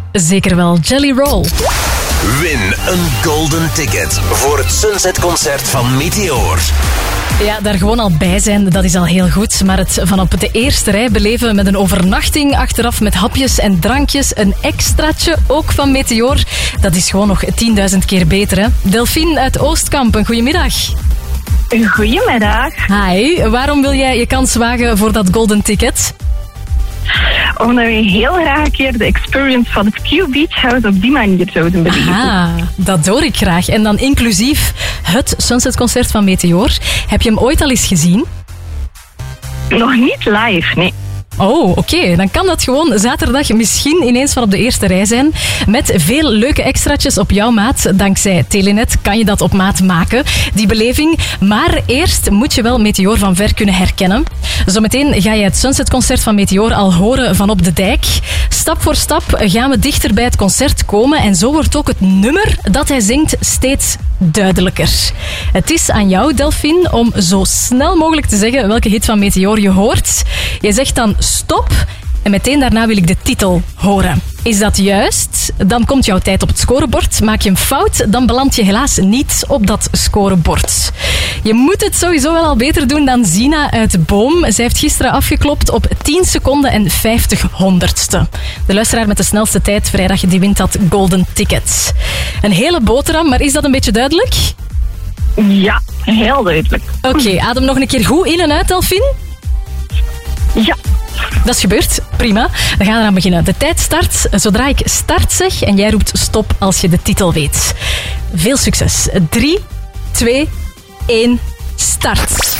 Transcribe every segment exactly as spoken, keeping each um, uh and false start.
Zeker wel, Jelly Roll. Win een golden ticket voor het Sunset-concert van Meteor. Ja, daar gewoon al bij zijn, dat is al heel goed. Maar het van op de eerste rij beleven met een overnachting, achteraf met hapjes en drankjes, een extraatje, ook van Meteor, dat is gewoon nog tienduizend keer beter, hè? Delphine uit Oostkamp, een goedemiddag. Goedemiddag. Hi, waarom wil jij je kans wagen voor dat golden ticket? Omdat we heel graag een keer de experience van het Q Beach House op die manier zouden beleven. Ah, dat hoor ik graag. En dan inclusief het Sunset-concert van Meteor. Heb je hem ooit al eens gezien? Nog niet live, nee. Oh, oké. Okay. Dan kan dat gewoon zaterdag misschien ineens van op de eerste rij zijn. Met veel leuke extraatjes op jouw maat. Dankzij Telenet kan je dat op maat maken, die beleving. Maar eerst moet je wel Meteor van ver kunnen herkennen. Zometeen ga je het Sunset-concert van Meteor al horen van op de dijk. Stap voor stap gaan we dichter bij het concert komen. En zo wordt ook het nummer dat hij zingt steeds duidelijker. Het is aan jou, Delphine, om zo snel mogelijk te zeggen welke hit van Meteor je hoort. Je zegt dan stop en meteen daarna wil ik de titel horen. Is dat juist? Dan komt jouw tijd op het scorebord. Maak je een fout, dan beland je helaas niet op dat scorebord. Je moet het sowieso wel al beter doen dan Zina uit de Boom. Zij heeft gisteren afgeklopt op tien seconden en vijftig honderdste. De luisteraar met de snelste tijd vrijdag, die wint dat golden ticket. Een hele boterham, maar is dat een beetje duidelijk? Ja, heel duidelijk. Oké, okay, adem nog een keer goed in en uit, Delphine. Ja. Dat is gebeurd. Prima. Dan gaan we eraan beginnen. De tijd start zodra ik start zeg en jij roept stop als je de titel weet. Veel succes. drie, twee, één, start.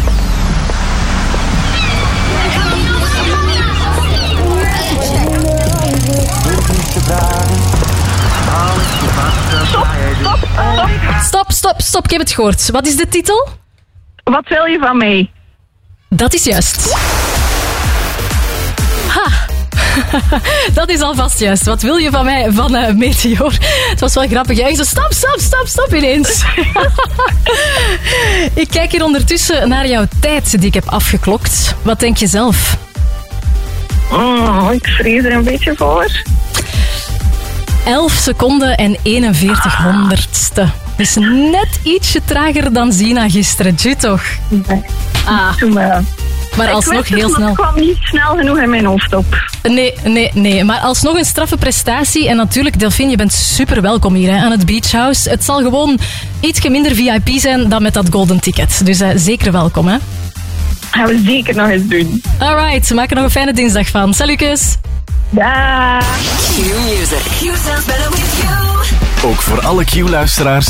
Stop, stop, stop. Ik heb het gehoord. Wat is de titel? Wat wil je van mij? Dat is juist. Ha! Dat is alvast juist. Wat wil je van mij, van uh, Meteor? Het was wel grappig. Jij zo, stop, stop, stop, stop ineens. Ik kijk hier ondertussen naar jouw tijd die ik heb afgeklokt. Wat denk je zelf? Oh, ik vrees er een beetje voor. elf seconden en eenenveertig honderdste. Dus net ietsje trager dan Zina gisteren. Ju toch? Nee. Ah. Doe maar. Maar alsnog heel snel. Het kwam niet snel genoeg in mijn hoofd op. Nee, nee, nee. Maar alsnog een straffe prestatie. En natuurlijk, Delphine, je bent super welkom hier hè, aan het Beach House. Het zal gewoon ietsje minder V I P zijn dan met dat golden ticket. Dus uh, zeker welkom, hè. Gaan we zeker nog eens doen. Alright, we maken er nog een fijne dinsdag van. Salutjes. Daag. Q-music. Q sounds better with you. Ook voor alle Q-luisteraars